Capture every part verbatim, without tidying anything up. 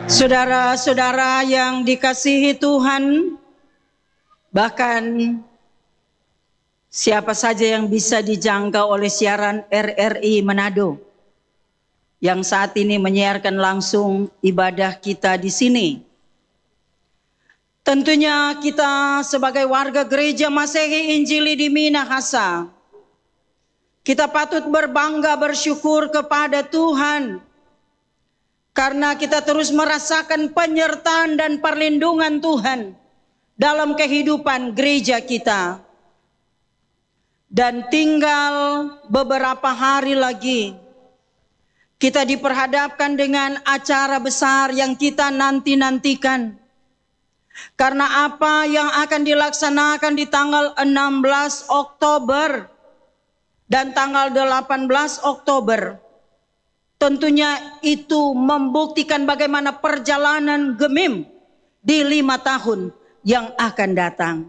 Saudara-saudara yang dikasihi Tuhan, bahkan siapa saja yang bisa dijangkau oleh siaran R R I Manado yang saat ini menyiarkan langsung ibadah kita di sini. Tentunya kita sebagai warga gereja Masehi Injili di Minahasa, kita patut berbangga bersyukur kepada Tuhan karena kita terus merasakan penyertaan dan perlindungan Tuhan dalam kehidupan gereja kita. Dan tinggal beberapa hari lagi kita diperhadapkan dengan acara besar yang kita nanti-nantikan. Karena apa yang akan dilaksanakan di tanggal enam belas Oktober dan tanggal delapan belas Oktober. Tentunya itu membuktikan bagaimana perjalanan Gemim di lima tahun yang akan datang.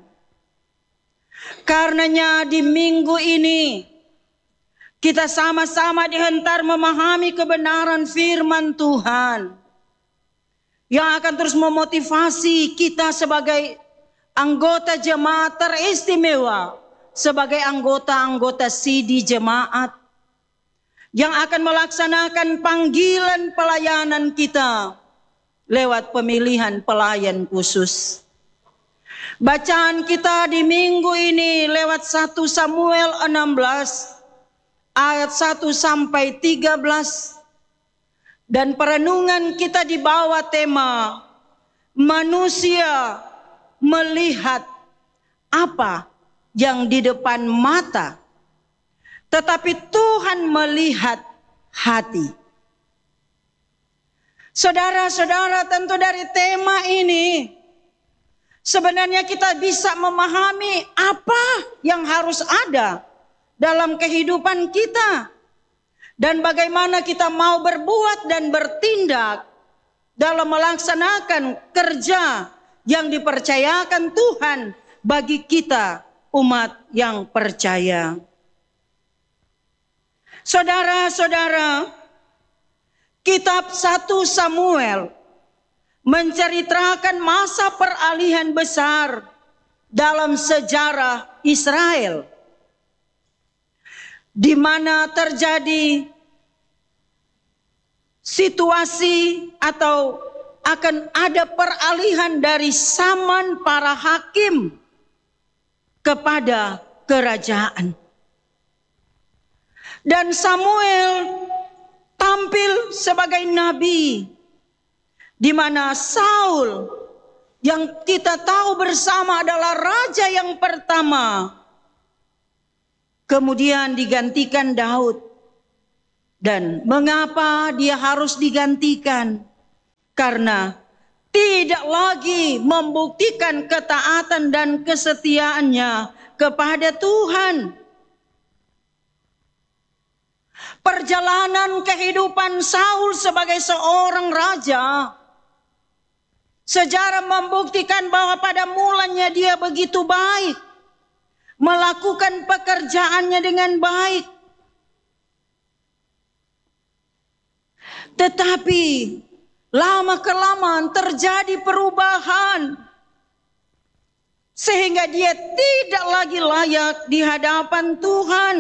Karenanya di minggu ini kita sama-sama dihentar memahami kebenaran firman Tuhan yang akan terus memotivasi kita sebagai anggota jemaat teristimewa, sebagai anggota-anggota S I D jemaat yang akan melaksanakan panggilan pelayanan kita lewat pemilihan pelayan khusus. Bacaan kita di minggu ini lewat satu Samuel enam belas ayat satu sampai tiga belas. Dan perenungan kita di bawah tema manusia melihat apa yang di depan mata, tetapi Tuhan melihat hati. Saudara-saudara, tentu dari tema ini sebenarnya kita bisa memahami apa yang harus ada dalam kehidupan kita. Dan bagaimana kita mau berbuat dan bertindak dalam melaksanakan kerja yang dipercayakan Tuhan bagi kita umat yang percaya. Saudara-saudara, kitab satu Samuel menceritakan masa peralihan besar dalam sejarah Israel, di mana terjadi situasi atau akan ada peralihan dari zaman para hakim kepada kerajaan. Dan Samuel tampil sebagai nabi, di mana Saul yang kita tahu bersama adalah raja yang pertama, kemudian digantikan Daud. Dan mengapa dia harus digantikan? Karena tidak lagi membuktikan ketaatan dan kesetiaannya kepada Tuhan. Perjalanan kehidupan Saul sebagai seorang raja, sejarah membuktikan bahwa pada mulanya dia begitu baik, melakukan pekerjaannya dengan baik. Tetapi lama-kelamaan terjadi perubahan, sehingga dia tidak lagi layak di hadapan Tuhan.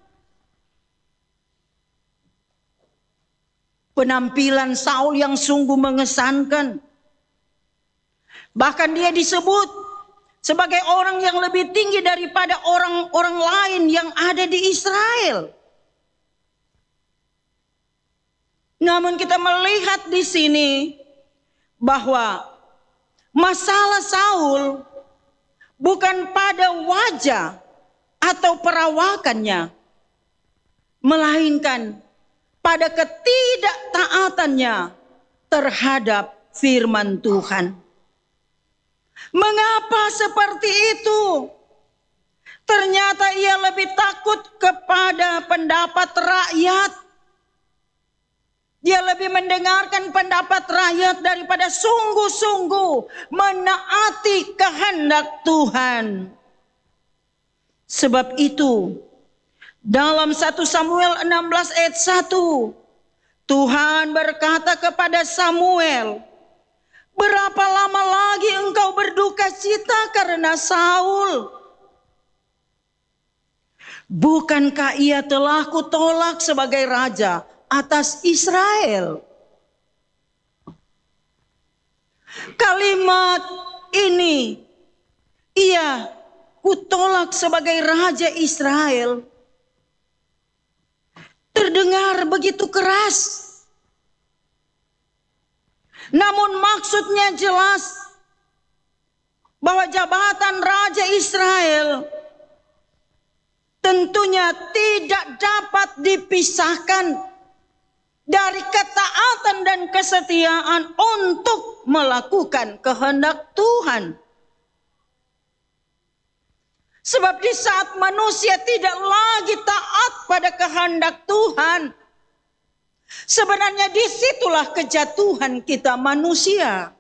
Penampilan Saul yang sungguh mengesankan. Bahkan dia disebut sebagai orang yang lebih tinggi daripada orang-orang lain yang ada di Israel. Namun kita melihat di sini bahwa masalah Saul bukan pada wajah atau perawakannya, melainkan pada ketidaktaatannya terhadap firman Tuhan. Mengapa seperti itu? Ternyata ia lebih takut kepada pendapat rakyat. Dia lebih mendengarkan pendapat rakyat daripada sungguh-sungguh menaati kehendak Tuhan. Sebab itu, dalam satu Samuel enam belas ayat satu, Tuhan berkata kepada Samuel, Berapa lama lagi engkau berduka cita karena Saul? Bukankah ia telah kutolak sebagai raja atas Israel? Kalimat ini, ia kutolak sebagai raja Israel, terdengar begitu keras. Namun maksudnya jelas bahwa jabatan raja Israel tentunya tidak dapat dipisahkan dari ketaatan dan kesetiaan untuk melakukan kehendak Tuhan. Sebab di saat manusia tidak lagi taat pada kehendak Tuhan, sebenarnya disitulah kejatuhan kita manusia.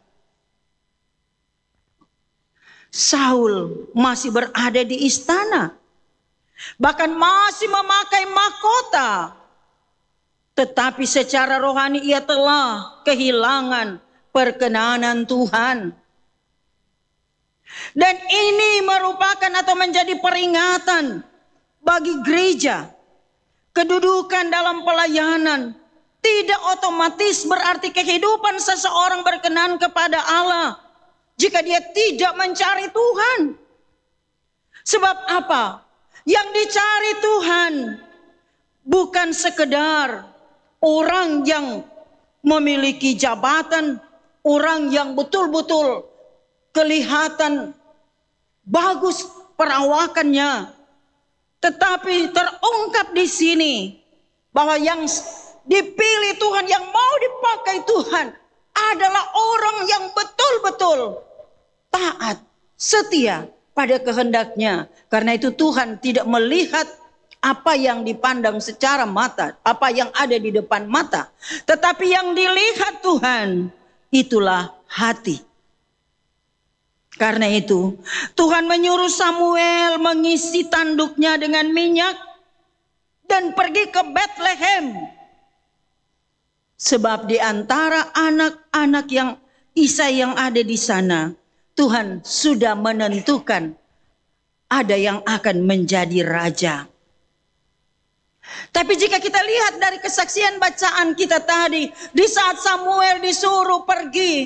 Saul masih berada di istana, bahkan masih memakai mahkota, tetapi secara rohani ia telah kehilangan perkenanan Tuhan. Dan ini merupakan atau menjadi peringatan bagi gereja. Kedudukan dalam pelayanan tidak otomatis berarti kehidupan seseorang berkenan kepada Allah jika dia tidak mencari Tuhan. Sebab apa? Yang dicari Tuhan bukan sekedar orang yang memiliki jabatan, orang yang betul-betul kelihatan bagus perawakannya, tetapi terungkap di sini bahwa yang dipilih Tuhan, yang mau dipakai Tuhan adalah orang yang betul-betul taat, setia pada kehendaknya. Karena itu Tuhan tidak melihat apa yang dipandang secara mata, apa yang ada di depan mata, tetapi yang dilihat Tuhan itulah hati. Karena itu Tuhan menyuruh Samuel mengisi tanduknya dengan minyak dan pergi ke Bethlehem. Sebab di antara anak-anak yang Isa yang ada di sana, Tuhan sudah menentukan ada yang akan menjadi raja. Tapi jika kita lihat dari kesaksian bacaan kita tadi, di saat Samuel disuruh pergi,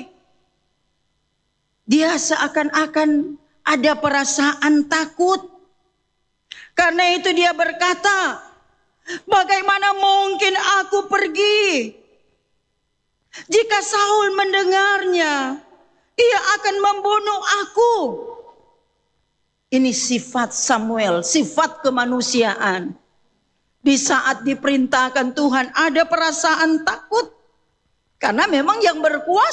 dia seakan-akan ada perasaan takut. Karena itu dia berkata, bagaimana mungkin aku pergi? Jika Saul mendengarnya, ia akan membunuh aku. Ini sifat Samuel, sifat kemanusiaan. Di saat diperintahkan Tuhan ada perasaan takut. Karena memang yang berkuasa